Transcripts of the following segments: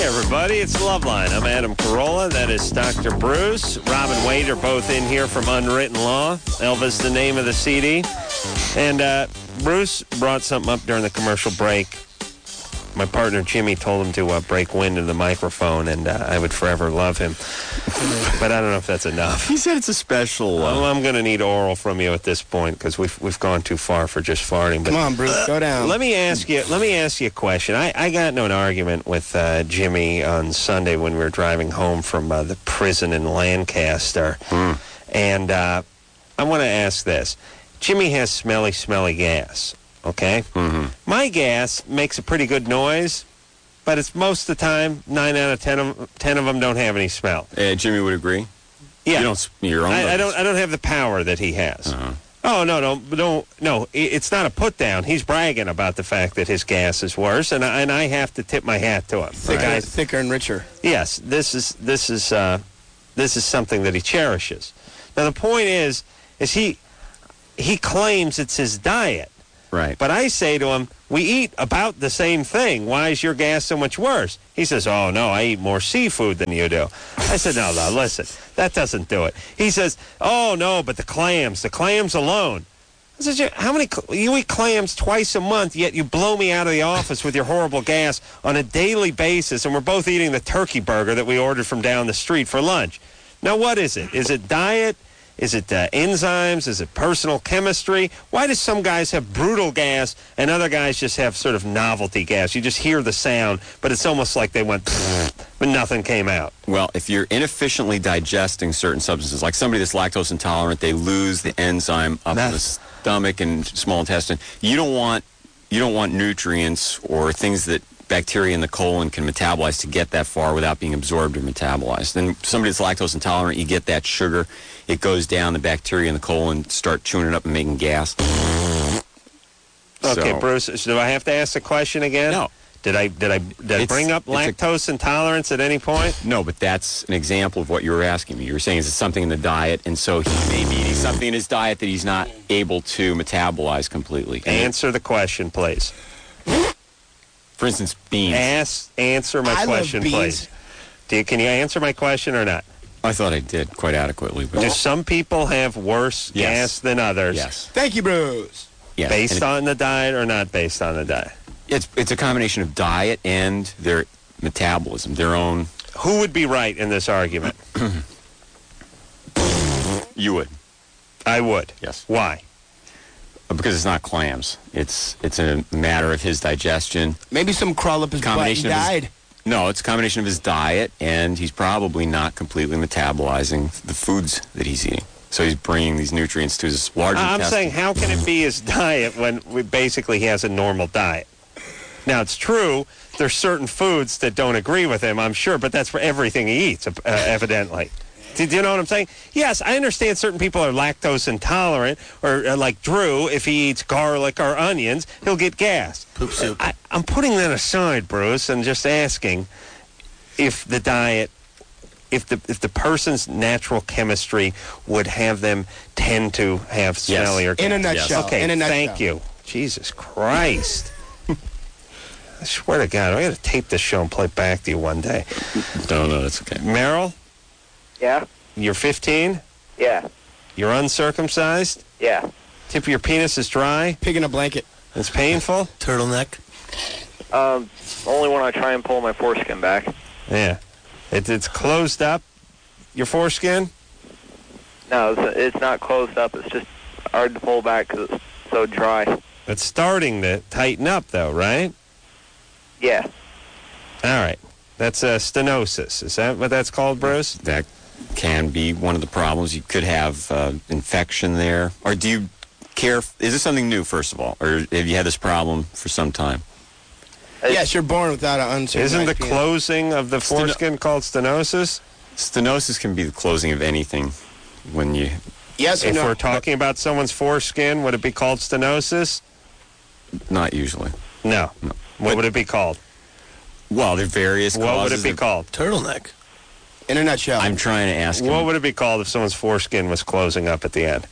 everybody, it's Loveline. I'm Adam Carolla. That is Dr. Bruce. Rob and Wade are both in here from Unwritten Law. Elva's the name of the CD. And Bruce brought something up during the commercial break. My partner Jimmy told him to break wind in the microphone, and I would forever love him. But I don't know if that's enough. He said it's a special. I'm going to need oral from you at this point because we've gone too far for just farting. But come on, Bruce, go down. Let me ask you a question. I got into an argument with Jimmy on Sunday when we were driving home from the prison in Lancaster, and I want to ask this: Jimmy has smelly gas. Okay? Mm-hmm. My gas makes a pretty good noise, but it's most of the time, 9 out of 10 of them don't have any smell. Jimmy would agree? Yeah. You don't, your own I don't have the power that he has. Uh-huh. Oh, no, it's not a put down. He's bragging about the fact that his gas is worse, and I have to tip my hat to him. Thicker and richer. Yes, this is something that he cherishes. Now, the point is he claims it's his diet. Right. But I say to him, we eat about the same thing. Why is your gas so much worse? He says, oh, no, I eat more seafood than you do. I said, no, listen, that doesn't do it. He says, oh, no, but the clams alone. I said, you eat clams twice a month, yet you blow me out of the office with your horrible gas on a daily basis, and we're both eating the turkey burger that we ordered from down the street for lunch. Now, what is it? Is it diet? Is it enzymes? Is it personal chemistry? Why do some guys have brutal gas and other guys just have sort of novelty gas? You just hear the sound, but it's almost like they went, but nothing came out. Well, if you're inefficiently digesting certain substances, like somebody that's lactose intolerant, they lose the enzyme up in the stomach and small intestine. You don't want nutrients or things that bacteria in the colon can metabolize to get that far without being absorbed or metabolized. Then somebody that's lactose intolerant, you get that sugar, it goes down, the bacteria in the colon start chewing it up and making gas. Okay, So, Bruce, do I have to ask the question again? No. Did I bring up lactose intolerance at any point? No, but that's an example of what you were asking me. You were saying, is it something in the diet? And so he may be eating something in his diet that he's not able to metabolize completely. Answer the question, please. For instance, beans. Answer my question, please. Can you answer my question or not? I thought I did quite adequately. But Do some people have worse gas than others? Yes. Thank you, Bruce. Yes. Based on the diet or not based on the diet? It's a combination of diet and their metabolism, their own. Who would be right in this argument? You would. I would. Yes. Why? Because it's not clams. It's a matter of his digestion. Maybe some crawl up his butt and died. No, it's a combination of his diet, and he's probably not completely metabolizing the foods that he's eating. So he's bringing these nutrients to his large intestine. I'm saying, how can it be his diet when basically he has a normal diet? Now, it's true, there's certain foods that don't agree with him, I'm sure, but that's for everything he eats, evidently. Do you know what I'm saying? Yes, I understand certain people are lactose intolerant, or like Drew, if he eats garlic or onions, he'll get gas. Poop soup. I'm putting that aside, Bruce, and just asking if the diet, if the person's natural chemistry would have them tend to have smellier gas. In a nutshell. Okay, in a nutshell. Thank you. Jesus Christ. I swear to God, I got to tape this show and play it back to you one day. No, that's okay. Merrill? Yeah? You're 15? Yeah. You're uncircumcised? Yeah. Tip of your penis is dry? Pig in a blanket. It's painful? Turtleneck? Only when I try and pull my foreskin back. Yeah. It's closed up? Your foreskin? No, it's not closed up. It's just hard to pull back because it's so dry. It's starting to tighten up, though, right? Yeah. All right. That's stenosis. Is that what that's called, Bruce? That can be one of the problems. You could have infection there. Or do you care? Is this something new, first of all? Or have you had this problem for some time? Yes, you're born without an uncircumcised Isn't the penis. closing of the foreskin called stenosis? Stenosis can be the closing of anything when you... Yes or If no? we're talking about someone's foreskin, would it be called stenosis? Not usually. No. What would it be called? Well, there are various causes. What would it be called? Turtleneck. In a nutshell. I'm trying to ask him. What would it be called if someone's foreskin was closing up at the end?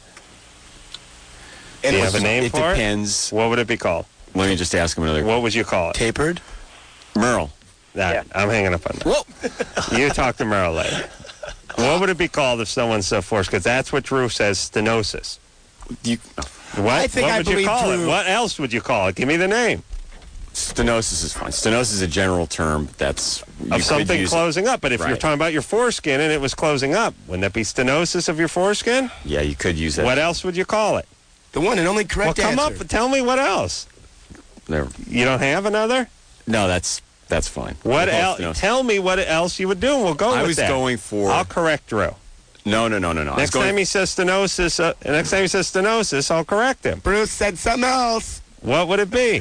Do you have a name It for depends. it? What would it be called? Let me just ask him another. What would you call it? Tapered? Merle, Yeah. I'm hanging up on that. Whoa. You talk to Merrill later. What would it be called if someone's forced? Because that's what Drew says, stenosis. What? I think what I would you believe call it? Drew- What else would you call it? Give me the name. Stenosis is fine. Stenosis is a general term that's Of something closing up. But if you're Right. talking about your foreskin and it was closing up, wouldn't that be stenosis of your foreskin? Yeah, you could use that. What else would you call it? The one and only correct Well, come answer. up. Tell me what else. There. You don't have another? No, that's fine. What We'll call it else? stenosis. Tell me what else you would do, and we'll go I with was that. going for. I'll correct Drew. No. I was Next going- time he says stenosis, I'll correct him. Bruce said something else. What would it be?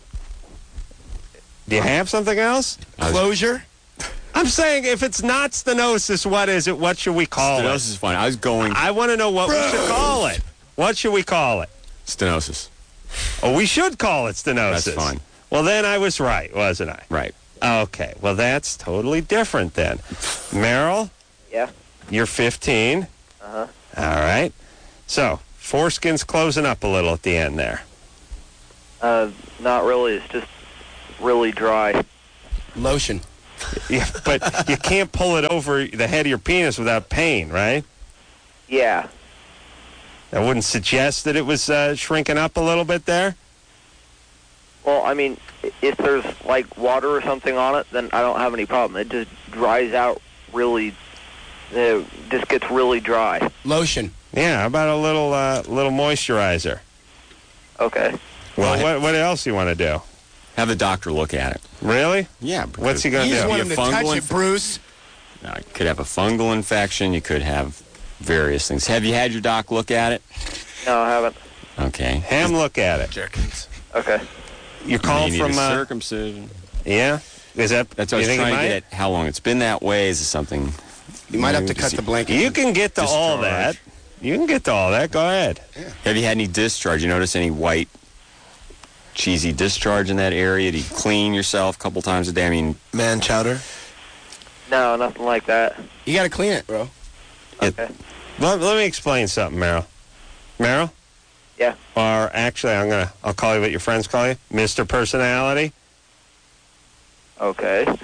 Do you have something else? Closure. I'm saying if it's not stenosis, what is it? What should we call Stenosis it? is fine. I was going I want to know what we should call it. What should we call it? stenosis. Oh, we should call it stenosis. That's fine. Well, then I was right, wasn't I? Right. Okay. Well, that's totally different then. Meryl, Yeah. you're 15. Uh-huh. All right. So, foreskin's closing up a little at the end there. Not really. It's just really dry. Lotion. Yeah, but you can't pull it over the head of your penis without pain, right? Yeah. I wouldn't suggest that it was shrinking up a little bit there. Well, I mean, if there's like water or something on it, then I don't have any problem. It just dries out really. It just gets really dry. Lotion. Yeah, how about a little moisturizer? Okay. Well, what else you want to do? Have the doctor look at it. Really? Yeah. What's he going You to just do? want him to touch it, Bruce. You could have a fungal infection. You could have various things. Have you had your doc look at it? No, I haven't. Okay. Have him look at it. Jerkins. Okay. You're calling You need from... a circumcision. Yeah? Is that... That's what I you was think trying it to might? get at. How long it's been that way? Is it something? You might have to new? cut the blanket. You can get to all Discharge. that. You can get to all that. Go ahead. Have you had any discharge? You notice any white, cheesy discharge in that area? Do you clean yourself a couple times a day? I mean, Man chowder. No, nothing like that. You got to clean it, bro. Okay. Let me explain something, Meryl. Meryl? Yeah. Or actually, I'll call you what your friends call you, Mr. Personality. Okay.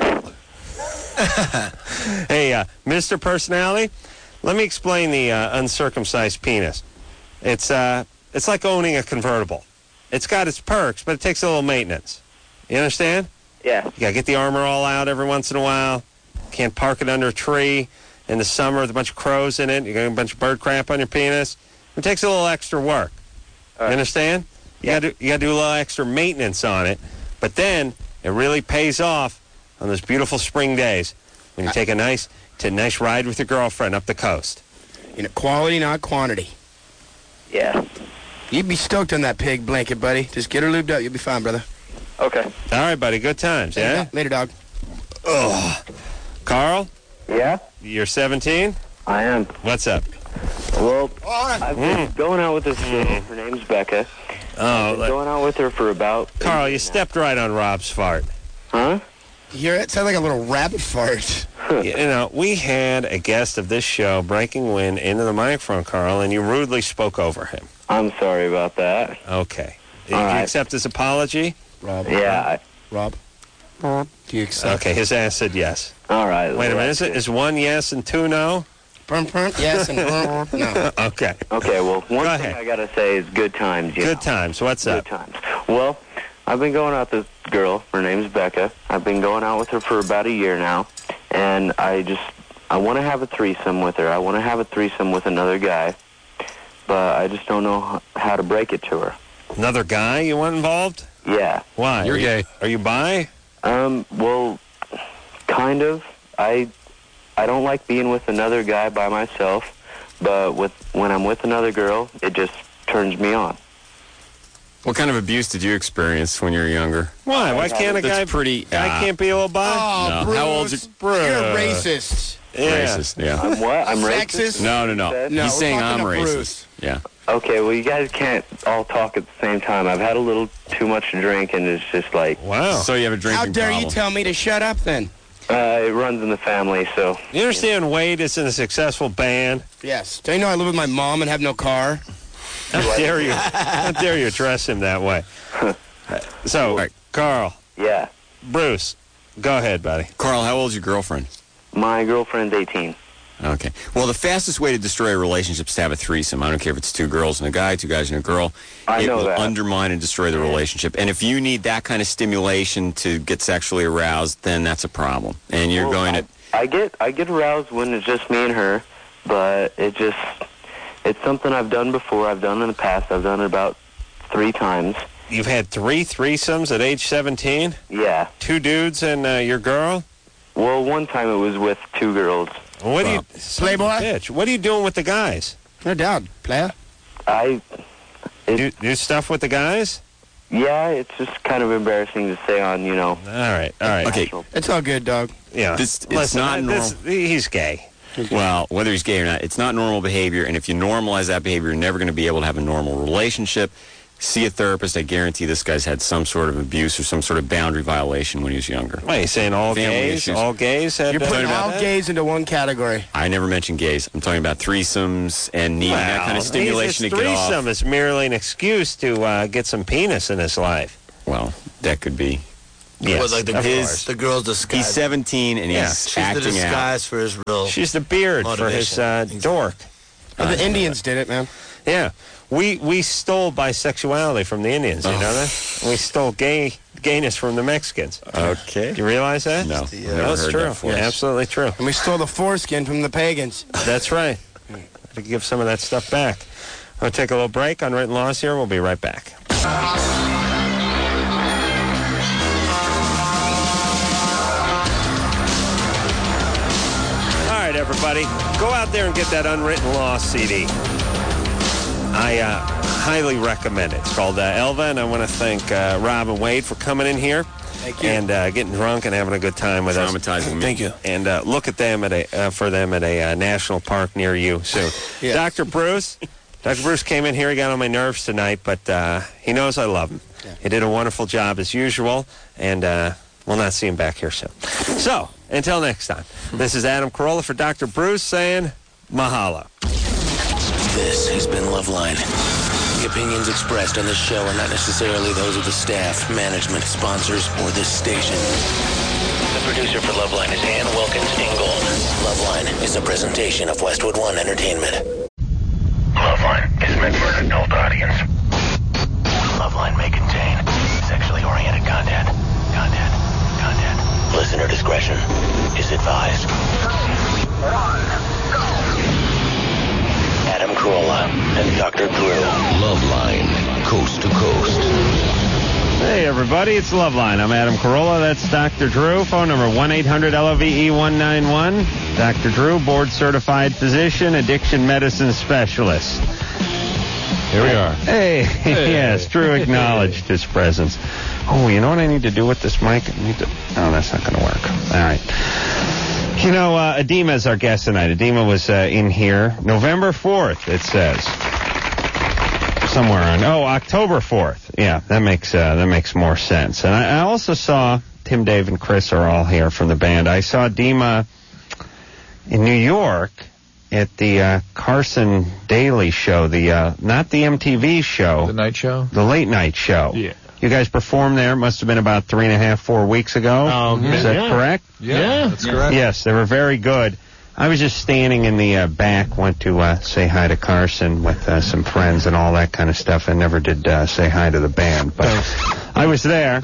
Hey, Mr. Personality, let me explain the uncircumcised penis. It's like owning a convertible. It's got its perks, but it takes a little maintenance. You understand? Yeah. You got to get the armor all out every once in a while. Can't park it under a tree in the summer with a bunch of crows in it. You got a bunch of bird crap on your penis. It takes a little extra work. All right. You understand? You got to do a little extra maintenance on it. But then it really pays off on those beautiful spring days when you take a nice ride with your girlfriend up the coast. You know, quality, not quantity. Yeah. You'd be stoked on that pig blanket, buddy. Just get her lubed up. You'll be fine, brother. Okay. All right, buddy. Good times, yeah? Later, dog. Carl, Yeah, you're 17? I am. What's up? Well, I've been going out with this girl. Her name's Becca. I've been going out with her for about... Carl, you stepped right on Rob's fart. Huh? You hear it? Sounds like a little rabbit fart. You know, we had a guest of this show breaking wind into the microphone, Carl, and you rudely spoke over him. I'm sorry about that. Okay. Do you All right. accept his apology? Rob. Yeah. Rob. Do you accept? Okay, his ass said yes. All right. Wait a minute, is one yes and two no? Yes and no. Okay. Okay, well, one Go thing ahead. I got to say is good times, you know. Good times. What's Good up? times. Well, I've been going out with this girl. Her name's Becca. I've been going out with her for about a year now, and I want to have a threesome with her. I want to have a threesome with another guy, but I just don't know how to break it to her. Another guy you want involved? Yeah. Why? You're gay. Are you bi? Well, kind of. I don't like being with another guy by myself, but when I'm with another girl, it just turns me on. what kind of abuse did you experience when you were younger? Why? Why can't a guy... That's pretty... guy can't be a little bi? Oh, No. Bruce. How old's your- Bruce. You're a racist. Yeah. Racist, yeah. I'm what? I'm Sexist? racist? No. No, He's we're saying I'm talking to racist. Bruce. Yeah. Okay, well, you guys can't all talk at the same time. I've had a little too much to drink, and it's just like, Wow. So you have a drinking How dare problem. you tell me to shut up then? it runs in the family, so... You understand Wade is in a successful band? Yes. Do you know I live with my mom and have no car? How dare you? How dare you address him that way? So, Carl, Yeah. Bruce, Go ahead, buddy. Carl, how old is your girlfriend? My girlfriend's 18. Okay. Well, the fastest way to destroy a relationship is to have a threesome. I don't care if it's 2 girls and a guy, 2 guys and a girl. I know will that. undermine and destroy the relationship. And if you need that kind of stimulation to get sexually aroused, then that's a problem. And you're going to... I get aroused when it's just me and her, but it's something I've done before. I've done in the past. I've done it about 3 times. You've had 3 threesomes at age 17? Yeah. 2 dudes and your girl? Well, one time it was with 2 girls. What do you... Playboy? Bitch, what are you doing with the guys? No doubt, player. Do stuff with the guys? Yeah, it's just kind of embarrassing to say on, All right. Okay. It's all good, dog. Yeah. It's Listen, not normal. He's gay. Well, whether he's gay or not, it's not normal behavior. And if you normalize that behavior, you're never going to be able to have a normal relationship. See a therapist. I guarantee this guy's had some sort of abuse or some sort of boundary violation when he was younger. Wait, you saying all Family gays? issues. All gays had... You're putting about all that? gays into one category. I never mentioned gays. I'm talking about threesomes and needing that kind of stimulation to get off. Threesome is merely an excuse to get some penis in his life. Well, that could be. Yes, was like the of girls, course. the girl's disguise. He's 17 and Yeah. he's She's the acting out. disguise for his real. She's the beard for his Motivation. dork. The Indians did it, man. Yeah. We stole bisexuality from the Indians, you know that? We stole gayness from the Mexicans. Okay. Do you realize that? No. The, That's heard true. that before. Yeah, absolutely true. And we stole the foreskin from the pagans. That's right. To give some of that stuff back. I'll take a little break on Written Laws here. We'll be right back. All right, everybody. Go out there and get that Unwritten Law CD. I highly recommend it. It's called Elva, and I want to thank Rob and Wade for coming in here. Thank you. And getting drunk and having a good time with us. Traumatizing me. Thank you. And look at them for them at a national park near you soon. Yeah. Dr. Bruce came in here. He got on my nerves tonight, but he knows I love him. Yeah. He did a wonderful job as usual, and we'll not see him back here soon. So, until next time, this is Adam Carolla for Dr. Bruce saying mahalo. This has been Loveline. The opinions expressed on this show are not necessarily those of the staff, management, sponsors, or this station. The producer for Loveline is Ann Wilkins Ingold. Loveline is a presentation of Westwood One Entertainment. Loveline is meant for an adult audience. Loveline may contain sexually oriented content. Listener discretion is advised. Adam Carolla and Dr. Drew. Loveline, coast to coast. Hey, everybody, it's Loveline. I'm Adam Carolla. That's Dr. Drew. Phone number 1-800-LOVE-191. Dr. Drew, board-certified physician, addiction medicine specialist. Here we are. Hey, yes, Drew acknowledged his presence. Oh, you know what I need to do with this mic? No, that's not going to work. All right. You know, Adema is our guest tonight. Adema was in here November 4th, it says. Somewhere on, October 4th. Yeah, that makes more sense. And I also saw Tim, Dave, and Chris are all here from the band. I saw Adema in New York at the Carson Daly show, not the MTV show. The night show? The late night show. Yeah. You guys performed there, must have been about 3.5, 4 weeks ago. Is that correct? Yeah, that's correct. Yes, they were very good. I was just standing in the back, went to say hi to Carson with some friends and all that kind of stuff. I never did say hi to the band, but I was there.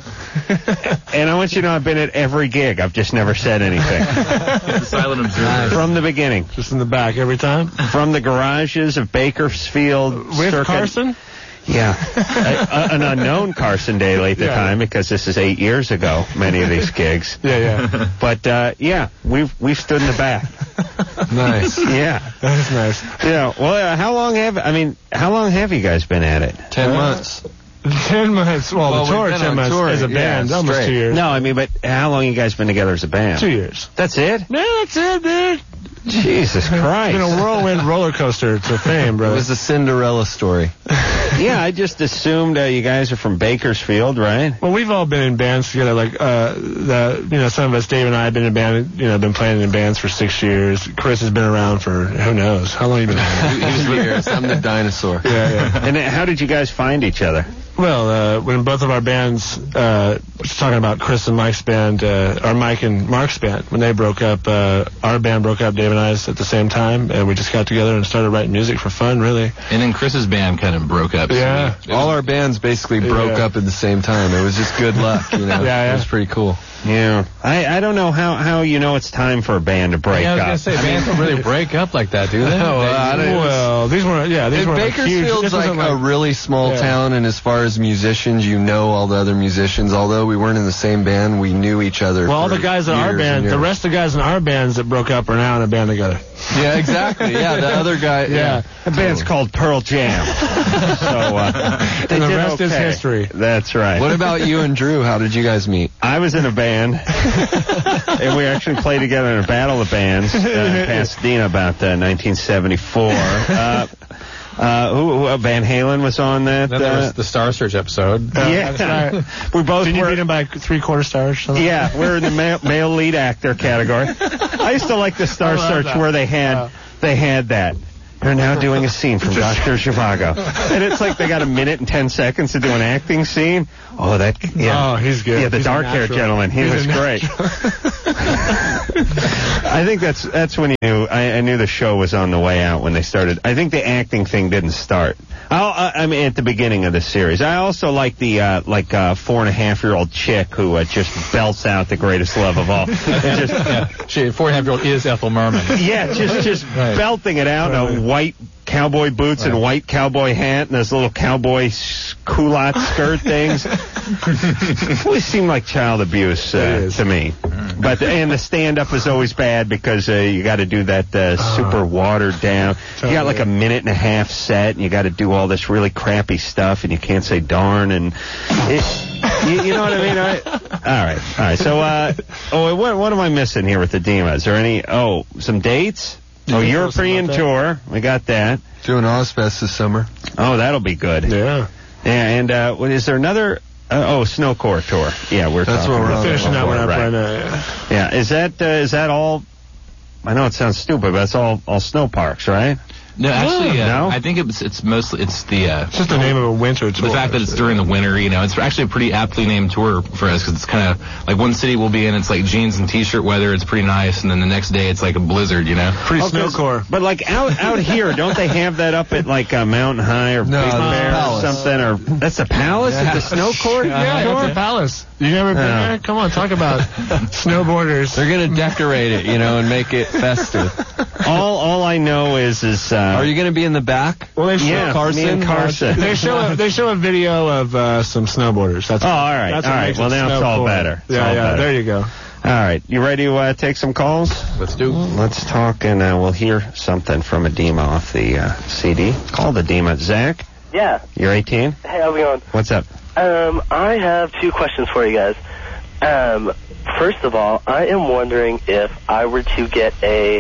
And I want you to know I've been at every gig. I've just never said anything. The silent observer. From the beginning. Just in the back every time? From the garages of Bakersfield. With Circuit. Carson? Yeah. An unknown Carson Daly at the time, because this is 8 years ago, many of these gigs. Yeah. But, we've stood in the back. Nice. Yeah. That's nice. Yeah. Well, how long have you guys been at it? 10 months. 10 months. Well, the tour, 10 months as a band. Almost 2 years. No, I mean, but how long you guys been together as a band? 2 years. That's it? Yeah, that's it, dude. Jesus Christ. It's been a whirlwind roller coaster to fame, bro. It was a Cinderella story. Yeah, I just assumed you guys are from Bakersfield, right? Well, we've all been in bands together. Like, some of us, Dave and I, have been in band. Been playing in bands for 6 years. Chris has been around for who knows how long you been. He was years. I'm the dinosaur. Yeah. And how did you guys find each other? Well, when both of our bands, talking about Chris and Mike's band, or Mike and Mark's band, when they broke up, our band broke up, Dave and I's, at the same time, and we just got together and started writing music for fun, really. And then Chris's band kind of broke up. Yeah. So all our bands basically broke up at the same time. It was just good luck, you know. Yeah. It was pretty cool. Yeah. I don't know how you know it's time for a band to break I was up. going to say, bands don't really break up like that, do they? Well, these were Bakersfield's like a really small town, and as far as musicians, you know all the other musicians. Although we weren't in the same band, we knew each other. Well, all the guys in our band, the rest of the guys in our bands that broke up are now in a band together. Yeah, exactly. Yeah, the other guy. Yeah. The band's called Pearl Jam. So, and the rest is history. That's right. What about you and Drew? How did you guys meet? I was in a band, and we actually played together in a battle of bands in Pasadena about 1974. Van Halen was on that. Then there was the Star Search episode. Yeah. We both Didn't you beat him by 3/4 stars or something? Yeah, we're in the male lead actor category. I used to like the Star Search where they had that. They're now doing a scene from Dr. Zhivago. And it's like they got a minute and 10 seconds to do an acting scene. Oh, he's good. Yeah, the dark-haired gentleman. He was great. I think that's when I knew the show was on the way out when they started. I think the acting thing didn't start. I mean, at the beginning of the series. I also like the 4.5-year-old chick who just belts out the greatest love of all. 4.5-year-old is Ethel Merman. Yeah, just belting it out in a white cowboy boots and white cowboy hat and those little cowboy culotte skirt things. Always seemed like child abuse to me. But and the stand-up was always bad because you got to do that super watered down. You got like a minute and a half set, and you got to do all this really crappy stuff, and you can't say darn, and you know what I mean? All right. So, what am I missing here with the Dima? Is there any? Some dates? European tour. We got that. Doing Ozfest this summer. Oh, that'll be good. Yeah. And is there another? Snowcore tour. Yeah, that's what we're finishing that one up right now. Yeah. Is that all? I know it sounds stupid, but it's all snow parks, right? No, actually, no? I think it's mostly it's just the name of a winter tour. The fact that it's during the winter, it's actually a pretty aptly named tour for us because it's kind of like one city we'll be in, it's like jeans and t-shirt weather, it's pretty nice, and then the next day it's like a blizzard, Pretty snowcore. But like out here, don't they have that up at like Mountain High or Big Bear or something? Or that's the Palace at the snowcore? Yeah, it's a Palace. You never been there? Come on, talk about snowboarders. They're gonna decorate it, and make it festive. All I know is are you going to be in the back? Well, they show Carson. They show a video of some snowboarders. That's all right. That's all right. Well, now it's all better. Yeah. There you go. All right. You ready to take some calls? Let's do. Let's talk, and we'll hear something from Edema off the CD. Call the Edema. Zach? Yeah. You're 18? Hey, how's it going? What's up? I have 2 questions for you guys. First of all, I am wondering if I were to get a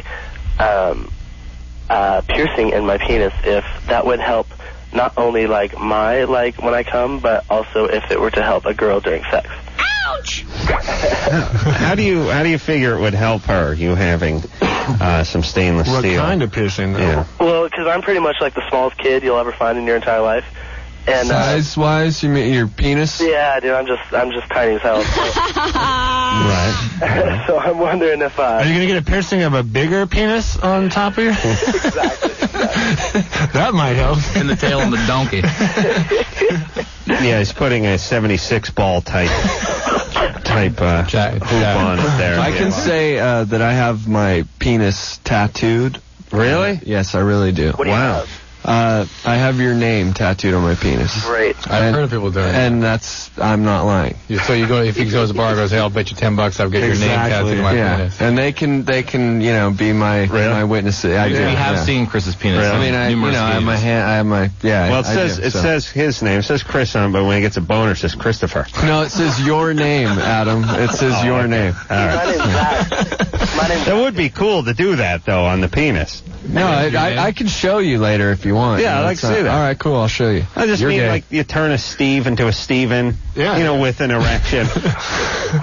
piercing in my penis, if that would help not only when I come, but also if it were to help a girl during sex. Ouch! How do you figure it would help her? You having some stainless steel? What kind of piercing, though? Yeah. Well, because I'm pretty much like the smallest kid you'll ever find in your entire life. And size-wise, you mean your penis? Yeah, dude, I'm just tiny as hell. Right. So I'm wondering if are you gonna get a piercing of a bigger penis on top of your? Exactly. That might help. In the tail of the donkey. Yeah, he's putting a 76 ball type hoop on it there. I can say that I have my penis tattooed. Really? Yes, I really do. What do you have? I have your name tattooed on my penis. Great. I've heard of people doing it. And I'm not lying. So you go, if he goes to the bar and goes, hey, I'll bet you $10 I'll get your name tattooed on my penis. And they can, be my witnesses. I do. We have seen Chris's penis. Really? I mean, I have my hand, I have my, Well, it says his name. It says Chris on it, but when he gets a boner, it says Christopher. No, it says your name, Adam. It says your name. All right. My name's Zach. That would be cool to do that, though, on the penis. No, I can show you later if you want. Yeah, I'd like to see that. All right, cool. I'll show you. I just mean gay. like you turn a Steve into a Steven, with an erection.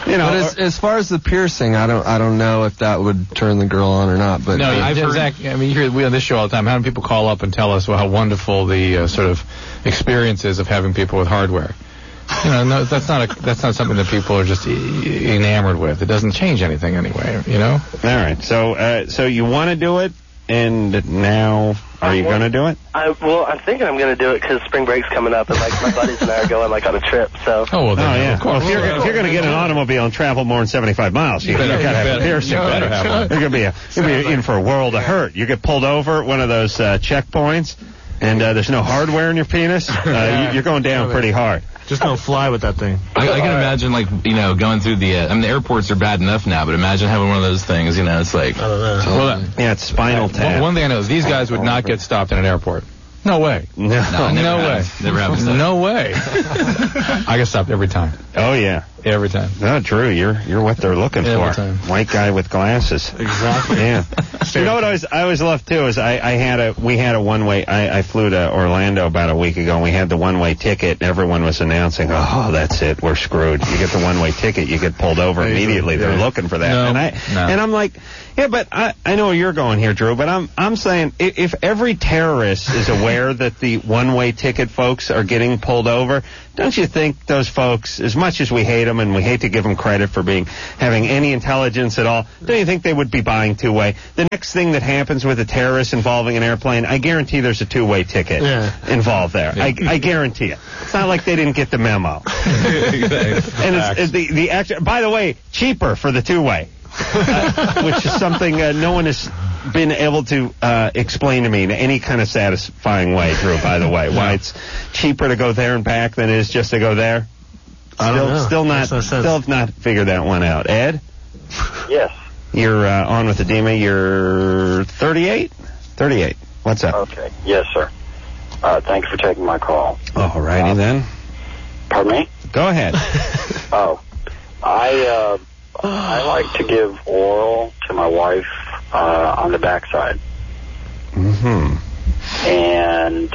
You know, but as far as the piercing, I don't know if that would turn the girl on or not. But no, I've heard, Zach, I mean, you hear we on this show all the time. How many people call up and tell us how wonderful the sort of experience is of having people with hardware? You know, no, that's not something that people are just enamored with. It doesn't change anything anyway. You know. All right. So you want to do it, and now are you going to do it? I'm thinking I'm going to do it because spring break's coming up, and like my buddies and I are going like on a trip. So. Yeah. Well, if you're going to get an automobile and travel more than 75 miles, you got to have a piercing. You better have one. You're going to be in for a world of hurt. You get pulled over at one of those checkpoints, and there's no hardware in your penis. You're going down pretty hard. Just don't fly with that thing. I can imagine, like, you know, going through the airports are bad enough now, but imagine having one of those things, you know, it's like... I don't know. Well, it's spinal tap. One thing I know is these guys would not get stopped in an airport. No way. No way. Never happens. No way. I get stopped every time. Oh, yeah. Every time. No, Drew, you're what they're looking Every for. time. White guy with glasses. Exactly. Yeah. You know what I always loved too is we had a one-way. I flew to Orlando about a week ago, and we had the one-way ticket. And everyone was announcing, "Oh, that's it, we're screwed. You get the one-way ticket, you get pulled over immediately. They're looking for that." And I'm like, yeah, but I know where you're going here, Drew. But I'm saying if every terrorist is aware that the one-way ticket folks are getting pulled over, don't you think those folks, as much as we hate them and we hate to give them credit for having any intelligence at all, don't you think they would be buying two-way? The next thing that happens with a terrorist involving an airplane, I guarantee there's a two-way ticket involved there. I guarantee it. It's not like they didn't get the memo. And it's the extra, by the way, cheaper for the two-way, which is something no one has been able to explain to me in any kind of satisfying way, Drew, by the way. Why it's cheaper to go there and back than it is just to go there? I don't know. Still have not figured that one out. Ed? Yes. You're on with the DEMA. You're 38? 38. What's up? Okay. Yes, sir. Thanks for taking my call. All righty then. Pardon me? Go ahead. I like to give oral to my wife on the backside. Mm-hmm. And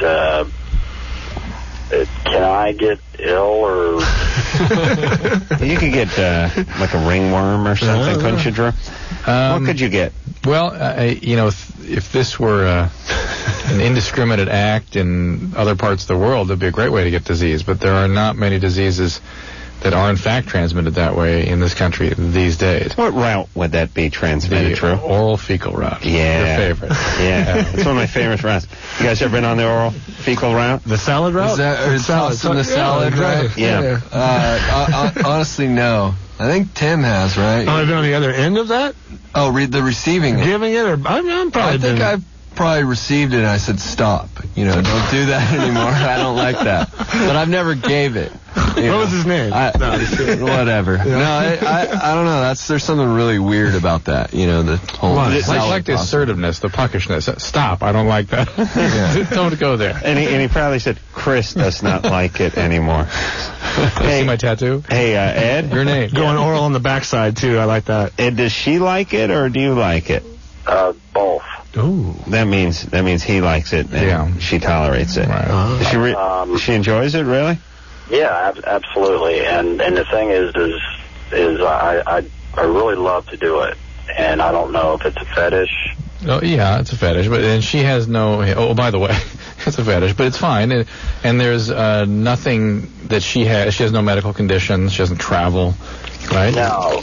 can I get ill or... You could get like a ringworm or something, couldn't you, Drew? What could you get? Well, you know, if this were an indiscriminate act in other parts of the world, it'd be a great way to get disease. But there are not many diseases that are in fact transmitted that way in this country these days. What route would that be transmitted, Drew? Oral fecal route. Yeah. Your favorite. Yeah. It's one of my favorite routes. You guys ever been on the oral fecal route? The salad route? Is that tossing the salad, right? Yeah. Honestly, no. I think Tim has, right? I've been on the other end of that? Oh, the receiving it. Giving it? Or I'm probably I think I've probably received it and I said, stop. You know, don't do that anymore. I don't like that. But I've never gave it. What was his name? Whatever. Yeah. No, I don't know. There's something really weird about that. You know, the whole... like the assertiveness, the puckishness. Stop. I don't like that. Don't go there. And he probably said, Chris does not like it anymore. Hey, see my tattoo? Hey, Ed? Your name. Going oral on the backside, too. I like that. Ed, does she like it or do you like it? Both. Ooh. That means he likes it and she tolerates it. Right. She enjoys it, really? Yeah, absolutely. And the thing is I really love to do it, and I don't know if it's a fetish. Oh yeah, it's a fetish, but and she has no. Oh, by the way, it's a fetish, but it's fine. And there's nothing that she has. She has no medical conditions. She doesn't travel, right? No.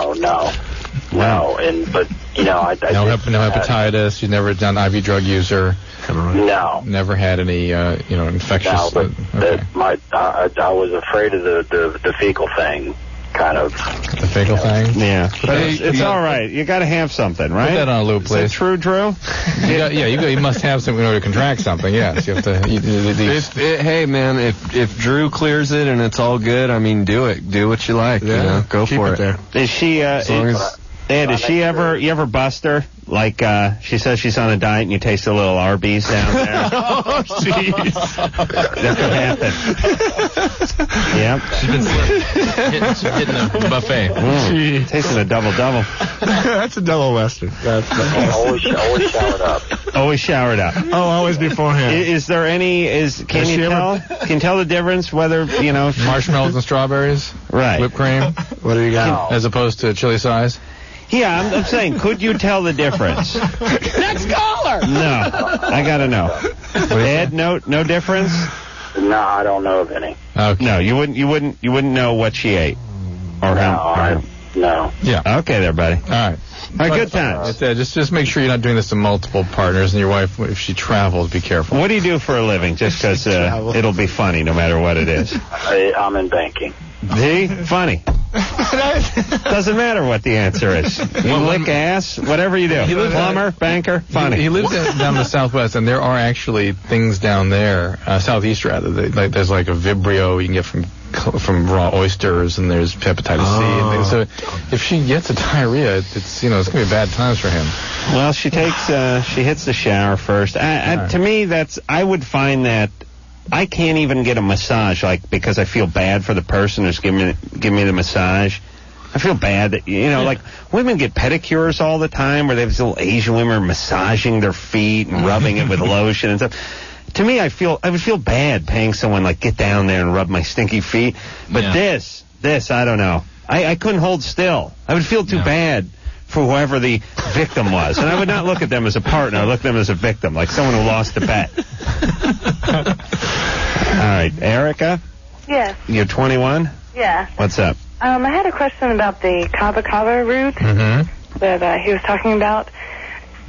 But you know, I no hepatitis. She's never done IV drug user. No. Never had any infectious. No, but I was afraid of the fecal thing. Kind of. The fecal thing? Yeah. But it's all right. You got to have something, right? Put that on a loop, please. Is that true, Drew? You must have something in order to contract something, yes. You have to... hey, man, if Drew clears it and it's all good, I mean, do it. Do what you like, you know? Go for it. There. Is she... Ed, does she ever... You ever bust her? Like, she says she's on a diet and you taste a little Arby's down there. Oh, jeez. That could happen. Yep. She's hitting a buffet. Tasting a double-double. That's a double western. Always showered up. Always showered up. Oh, always beforehand. Is there any? Can you tell? Can you tell the difference whether marshmallows and strawberries? Right. Whipped cream. What do you got? As opposed to chili size. Yeah, I'm saying, could you tell the difference? Next caller. No, I gotta know. Ed, no difference. No, I don't know of any. Okay. No, you wouldn't know what she ate, or him. No. Yeah. Okay, there, buddy. All right. All right, good times. Just make sure you're not doing this to multiple partners, and your wife, if she travels, be careful. What do you do for a living? Just because it'll be funny no matter what it is. I'm in banking. See? Funny. Doesn't matter what the answer is. You lick ass, whatever you do. Plumber, banker, funny. He lives down the Southwest, and there are actually things down there, Southeast rather. There's like a Vibrio you can get from raw oysters, and there's hepatitis C and things. So if she gets a diarrhea, it's gonna be bad times for him. Well, she hits the shower first. To me, I would find that I can't even get a massage, because I feel bad for the person who's giving me the massage. I feel bad that, like women get pedicures all the time where they have these little Asian women massaging their feet and rubbing it with lotion and stuff. To me, I would feel bad paying someone get down there and rub my stinky feet. But this, I don't know. I couldn't hold still. I would feel too bad for whoever the victim was. And I would not look at them as a partner. I would look at them as a victim, like someone who lost a bet. All right, Erica? Yes. You're 21? Yeah. What's up? I had a question about the kava kava root that he was talking about.